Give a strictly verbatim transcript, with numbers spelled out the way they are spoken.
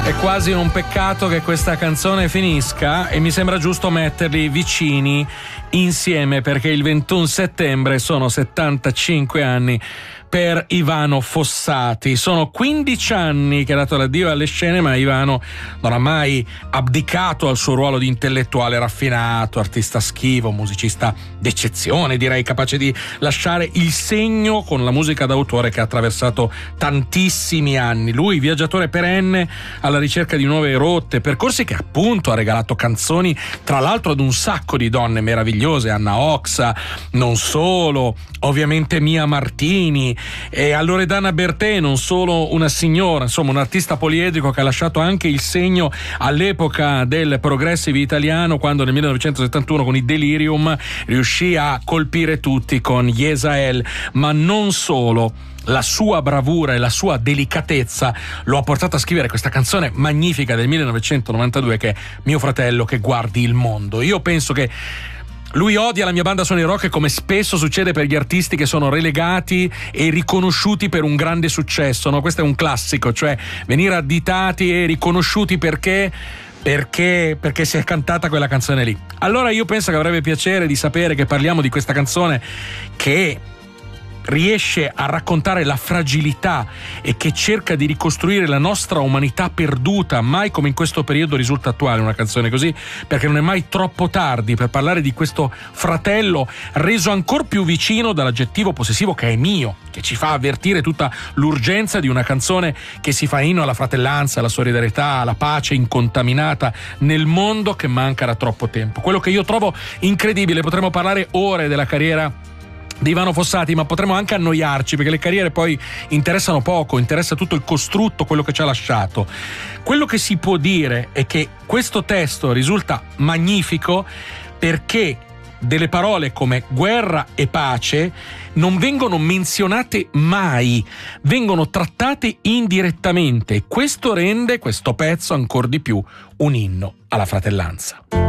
È quasi un peccato che questa canzone finisca e mi sembra giusto metterli vicini insieme, perché il ventuno settembre sono settantacinque anni per Ivano Fossati. Sono quindici anni che ha dato l'addio alle scene, ma Ivano non ha mai abdicato al suo ruolo di intellettuale raffinato, artista schivo, musicista d'eccezione, direi, capace di lasciare il segno con la musica d'autore che ha attraversato tantissimi anni. Lui, viaggiatore perenne alla ricerca di nuove rotte, percorsi che appunto ha regalato canzoni tra l'altro ad un sacco di donne meravigliose, Anna Oxa, non solo, ovviamente Mia Martini, e a Loredana Bertè, non solo una signora, insomma un artista poliedrico che ha lasciato anche il segno all'epoca del progressive italiano, quando nel millenovecentosettantuno con i Delirium riuscì a colpire tutti con Yesael. Ma non solo, la sua bravura e la sua delicatezza lo ha portato a scrivere questa canzone magnifica del millenovecentonovantadue che è Mio fratello che guardi il mondo. Io penso che lui odia la mia banda suona rock, come spesso succede per gli artisti che sono relegati e riconosciuti per un grande successo, no? Questo è un classico, cioè venire additati e riconosciuti perché perché perché si è cantata quella canzone lì. Allora io penso che avrebbe piacere di sapere che parliamo di questa canzone che riesce a raccontare la fragilità e che cerca di ricostruire la nostra umanità perduta. Mai come in questo periodo risulta attuale una canzone così, perché non è mai troppo tardi per parlare di questo fratello reso ancor più vicino dall'aggettivo possessivo che è mio, che ci fa avvertire tutta l'urgenza di una canzone che si fa inno alla fratellanza, alla solidarietà, alla pace incontaminata nel mondo che manca da troppo tempo. Quello che io trovo incredibile, potremmo parlare ore della carriera di Ivano Fossati, ma potremmo anche annoiarci, perché le carriere poi interessano poco, interessa tutto il costrutto, quello che ci ha lasciato. Quello che si può dire è che questo testo risulta magnifico perché delle parole come guerra e pace non vengono menzionate mai, vengono trattate indirettamente. Questo rende questo pezzo ancor di più un inno alla fratellanza.